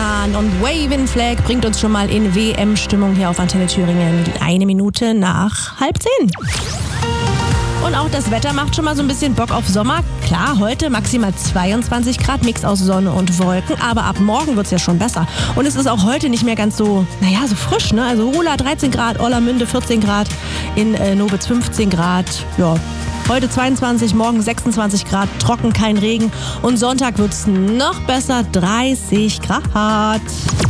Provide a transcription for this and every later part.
Milan und Waving Flag bringt uns schon mal in WM-Stimmung hier auf Antenne Thüringen. 1 Minute nach 9:30. Und auch das Wetter macht schon mal so ein bisschen Bock auf Sommer. Klar, heute maximal 22 Grad, Mix aus Sonne und Wolken. Aber ab morgen wird es ja schon besser. Und es ist auch heute nicht mehr ganz so, so frisch, ne? Also Hola 13 Grad, Orlamünde 14 Grad, in Nobitz 15 Grad. Ja, heute 22, morgen 26 Grad, trocken, kein Regen. Und Sonntag wird es noch besser, 30 Grad.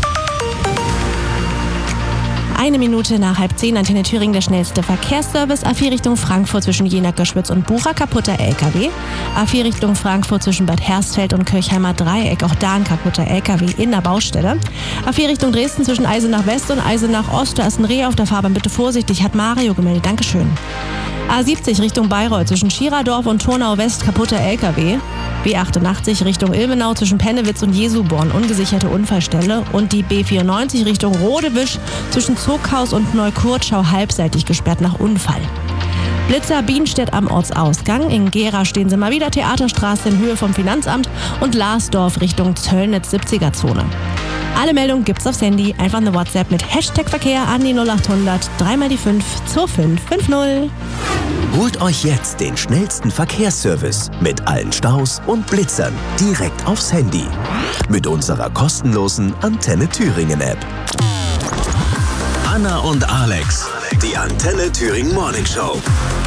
1 Minute nach 9:30, Antenne Thüringen, der schnellste Verkehrsservice. A4 Richtung Frankfurt zwischen Jena, Göschwitz und Bucha, kaputter LKW. A4 Richtung Frankfurt zwischen Bad Hersfeld und Kirchheimer Dreieck, auch da ein kaputter LKW in der Baustelle. A4 Richtung Dresden zwischen Eisenach West und Eisenach Ost, da ist ein Reh auf der Fahrbahn, bitte vorsichtig, hat Mario gemeldet, Dankeschön. A70 Richtung Bayreuth zwischen Schieradorf und Turnau West, kaputter LKW. B88 Richtung Ilmenau zwischen Pennewitz und Jesuborn, ungesicherte Unfallstelle. Und die B94 Richtung Rodewisch zwischen Zuckhaus und Neukurtschau, halbseitig gesperrt nach Unfall. Blitzer Bienstedt am Ortsausgang. In Gera stehen sie mal wieder, Theaterstraße in Höhe vom Finanzamt und Larsdorf Richtung Zöllnitz 70er-Zone. Alle Meldungen gibt's aufs Handy. Einfach eine WhatsApp mit Hashtag Verkehr an die 0800 3 die 5 2550. Holt euch jetzt den schnellsten Verkehrsservice mit allen Staus und Blitzern direkt aufs Handy. Mit unserer kostenlosen Antenne Thüringen App. Anna und Alex, die Antenne Thüringen Morning Show.